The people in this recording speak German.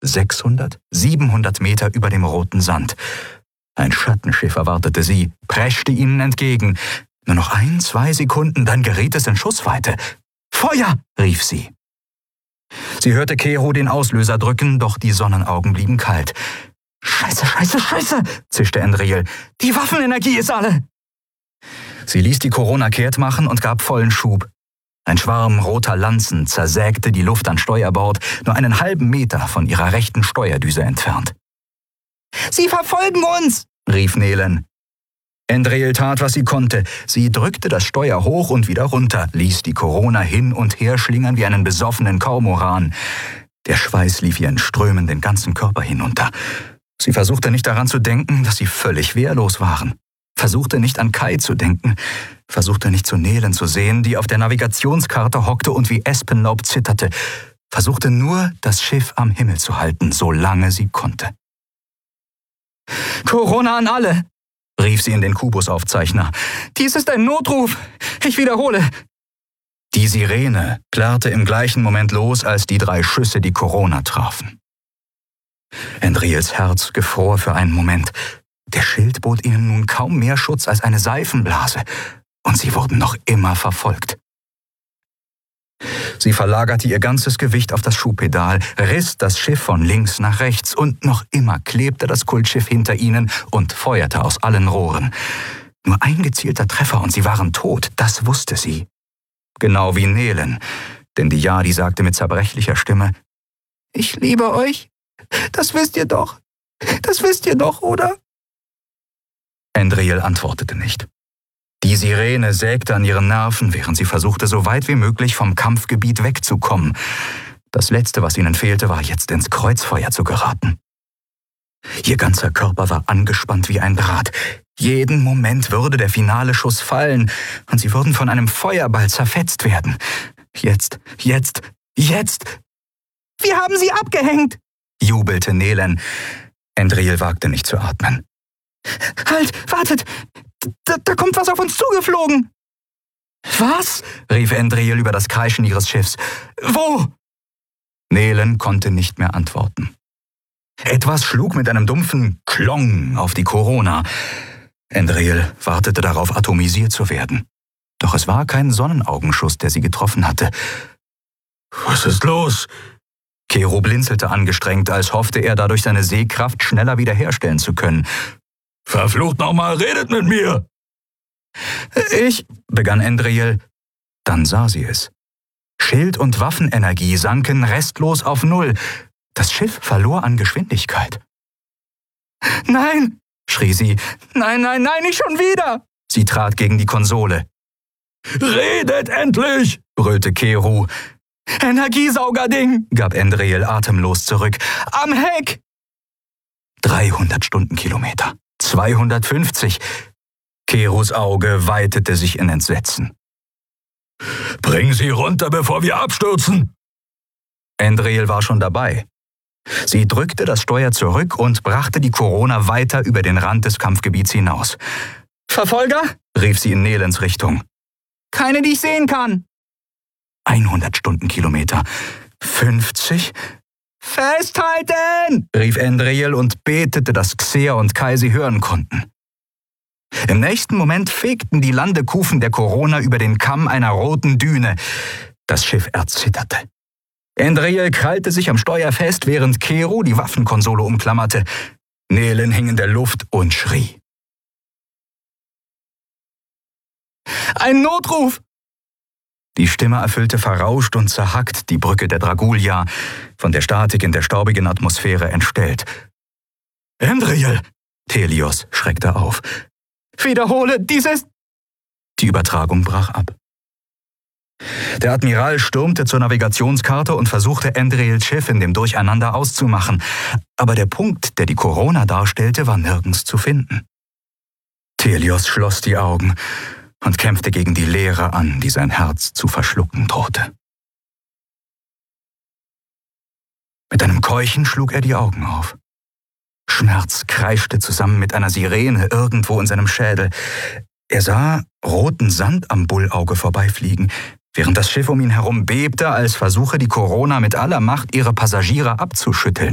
600, 700 Meter über dem roten Sand. Ein Schattenschiff erwartete sie, preschte ihnen entgegen. Nur noch 1, 2 Sekunden, dann geriet es in Schussweite. »Feuer!« rief sie. Sie hörte Kero den Auslöser drücken, doch die Sonnenaugen blieben kalt. »Scheiße, scheiße, scheiße«, zischte Endriel. »Die Waffenenergie ist alle!« Sie ließ die Corona kehrt machen und gab vollen Schub. Ein Schwarm roter Lanzen zersägte die Luft an Steuerbord, nur einen halben Meter von ihrer rechten Steuerdüse entfernt. »Sie verfolgen uns«, rief Nelen. Endriel tat, was sie konnte. Sie drückte das Steuer hoch und wieder runter, ließ die Corona hin und her schlingern wie einen besoffenen Kormoran. Der Schweiß lief ihr in Strömen den ganzen Körper hinunter. Sie versuchte nicht daran zu denken, dass sie völlig wehrlos waren. Versuchte nicht an Kai zu denken. Versuchte nicht zu Nelen zu sehen, die auf der Navigationskarte hockte und wie Espenlaub zitterte. Versuchte nur, das Schiff am Himmel zu halten, solange sie konnte. »Corona an alle«, rief sie in den Kubusaufzeichner. »Dies ist ein Notruf. Ich wiederhole.« Die Sirene plärrte im gleichen Moment los, als die 3 Schüsse die Corona trafen. Endriels Herz gefror für einen Moment. Der Schild bot ihnen nun kaum mehr Schutz als eine Seifenblase. Und sie wurden noch immer verfolgt. Sie verlagerte ihr ganzes Gewicht auf das Schubpedal, riss das Schiff von links nach rechts und noch immer klebte das Kultschiff hinter ihnen und feuerte aus allen Rohren. Nur ein gezielter Treffer und sie waren tot, das wusste sie. Genau wie Nelen, denn die Yadi sagte mit zerbrechlicher Stimme: »Ich liebe euch. Das wisst ihr doch. Das wisst ihr doch, oder?« Endriel antwortete nicht. Die Sirene sägte an ihren Nerven, während sie versuchte, so weit wie möglich vom Kampfgebiet wegzukommen. Das Letzte, was ihnen fehlte, war jetzt ins Kreuzfeuer zu geraten. Ihr ganzer Körper war angespannt wie ein Draht. Jeden Moment würde der finale Schuss fallen und sie würden von einem Feuerball zerfetzt werden. Jetzt, jetzt, jetzt! »Wir haben sie abgehängt«, jubelte Nelen. Endriel wagte nicht zu atmen. »Halt, wartet! Da kommt was auf uns zugeflogen!« »Was?« rief Endriel über das Kreischen ihres Schiffs. »Wo?« Nelen konnte nicht mehr antworten. Etwas schlug mit einem dumpfen Klong auf die Corona. Endriel wartete darauf, atomisiert zu werden. Doch es war kein Sonnenaugenschuss, der sie getroffen hatte. »Was ist los?« Kero blinzelte angestrengt, als hoffte er, dadurch seine Sehkraft schneller wiederherstellen zu können. »Verflucht nochmal, redet mit mir!« »Ich«, begann Endriel. Dann sah sie es. Schild- und Waffenenergie sanken restlos auf 0. Das Schiff verlor an Geschwindigkeit. »Nein«, schrie sie. »Nein, nein, nein, nicht schon wieder!« Sie trat gegen die Konsole. »Redet endlich«, brüllte Kero. »Energiesaugerding«, gab Endriel atemlos zurück. »Am Heck!« 300 Stundenkilometer. 250. Keros Auge weitete sich in Entsetzen. »Bring sie runter, bevor wir abstürzen!« Endriel war schon dabei. Sie drückte das Steuer zurück und brachte die Corona weiter über den Rand des Kampfgebiets hinaus. »Verfolger?« rief sie in Nelens Richtung. »Keine, die ich sehen kann.« 100 Stundenkilometer. 50. »Festhalten!« rief Endriel und betete, dass Xer und Kai sie hören konnten. Im nächsten Moment fegten die Landekufen der Corona über den Kamm einer roten Düne. Das Schiff erzitterte. Endriel krallte sich am Steuer fest, während Kero die Waffenkonsole umklammerte. Nelen hing in der Luft und schrie. »Ein Notruf!« Die Stimme erfüllte verrauscht und zerhackt die Brücke der Dragulia, von der Statik in der staubigen Atmosphäre entstellt. »Endriel!« Thelios schreckte auf. »Wiederhole, dies ist...« Die Übertragung brach ab. Der Admiral stürmte zur Navigationskarte und versuchte, Endriels Schiff in dem Durcheinander auszumachen. Aber der Punkt, der die Corona darstellte, war nirgends zu finden. Thelios schloss die Augen und kämpfte gegen die Leere an, die sein Herz zu verschlucken drohte. Mit einem Keuchen schlug er die Augen auf. Schmerz kreischte zusammen mit einer Sirene irgendwo in seinem Schädel. Er sah roten Sand am Bullauge vorbeifliegen, während das Schiff um ihn herum bebte, als versuche die Corona mit aller Macht ihre Passagiere abzuschütteln.